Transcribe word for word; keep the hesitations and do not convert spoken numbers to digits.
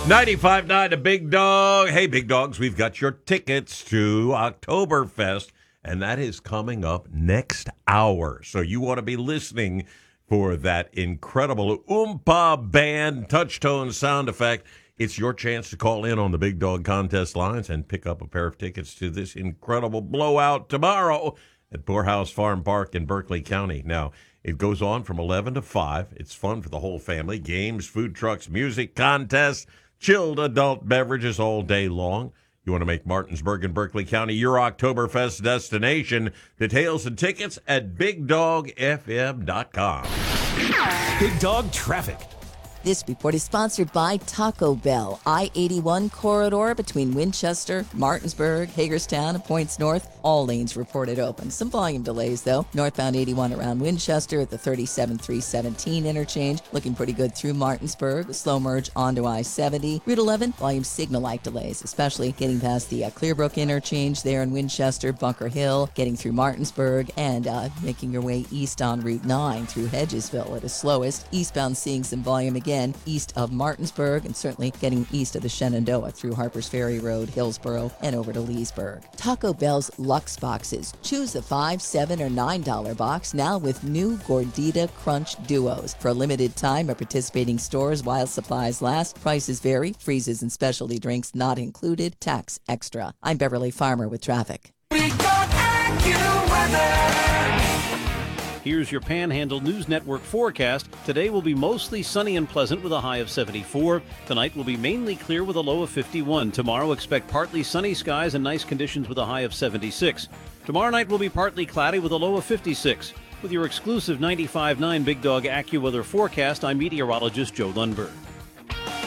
ninety-five point nine to Big Dog. Hey, Big Dogs, we've got your tickets to Oktoberfest, and that is coming up next hour. So you want to be listening for that incredible Oompa Band touch-tone sound effect. It's your chance to call in on the Big Dog contest lines and pick up a pair of tickets to this incredible blowout tomorrow at Poorhouse Farm Park in Berkeley County. Now, it goes on from eleven to five. It's fun for the whole family. Games, food trucks, music, contests, chilled adult beverages all day long. You want to make Martinsburg and Berkeley County your Oktoberfest destination. Details and tickets at big dog f m dot com. Big Dog Traffic. This report is sponsored by Taco Bell. I eighty-one corridor between Winchester, Martinsburg, Hagerstown, and Points North. All lanes reported open. Some volume delays, though. Northbound eighty-one around Winchester at the thirty-seven three seventeen interchange. Looking pretty good through Martinsburg. Slow merge onto I seventy. Route eleven, volume signal light delays, especially getting past the uh, Clearbrook interchange there in Winchester, Bunker Hill, getting through Martinsburg, and uh, making your way east on Route nine through Hedgesville at its slowest. Eastbound seeing some volume again. Again, east of Martinsburg, and certainly getting east of the Shenandoah through Harpers Ferry Road, Hillsboro, and over to Leesburg. Taco Bell's Lux Boxes. Choose the five, seven, or nine dollar box now with new Gordita Crunch Duos. For a limited time at participating stores while supplies last. Prices vary. Freezes and specialty drinks not included. Tax extra. I'm Beverly Farmer with traffic. Big Dog AccuWeather. Here's your Panhandle News Network forecast. Today will be mostly sunny and pleasant with a high of seventy-four. Tonight will be mainly clear with a low of fifty-one. Tomorrow expect partly sunny skies and nice conditions with a high of seventy-six. Tomorrow night will be partly cloudy with a low of fifty-six. With your exclusive ninety-five point nine Big Dog AccuWeather forecast, I'm meteorologist Joe Lundberg.